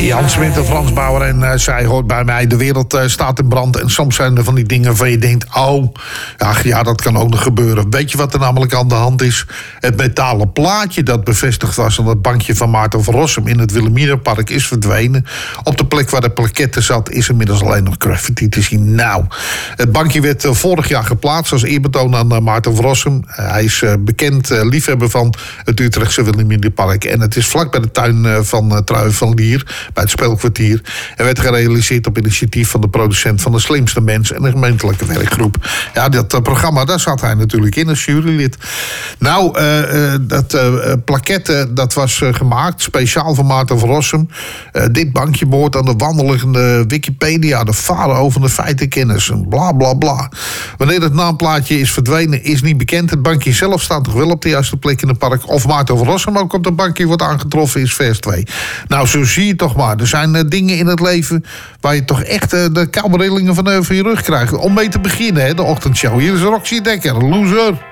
Jan Smit, de Fransbouwer, en zij hoort bij mij. De wereld staat in brand. En soms zijn er van die dingen van je denkt... oh, ach ja, dat kan ook nog gebeuren. Weet je wat er namelijk aan de hand is? Het metalen plaatje dat bevestigd was... aan het bankje van Maarten van Rossum in het Wilhelminapark is verdwenen. Op de plek waar de plaquette zat... is inmiddels alleen nog graffiti te zien. Nou, het bankje werd vorig jaar geplaatst... als eerbetoon aan Maarten van Rossum. Hij is bekend liefhebber van het Utrechtse Wilhelminapark. En het is vlak bij de tuin van Trui van Lier... bij het speelkwartier. En werd gerealiseerd op initiatief van de producent van De Slimste Mens... en de gemeentelijke werkgroep. Ja, dat programma, daar zat hij natuurlijk in als jurylid. Nou, dat plaquette, dat was gemaakt... speciaal voor Maarten van Rossum. Dit bankje behoort aan de wandelende Wikipedia... de farao van de feitenkennis en bla bla bla. Wanneer het naamplaatje is verdwenen, is niet bekend. Het bankje zelf staat toch wel op de juiste plek in het park. Of Maarten van Rossum ook op het bankje wordt aangetroffen, is vers 2. Nou, zo zie je toch maar. Er zijn dingen in het leven waar je toch echt de koude rillingen van je rug krijgt. Om mee te beginnen, hè, de ochtendshow. Hier is Roxy Dekker, loser.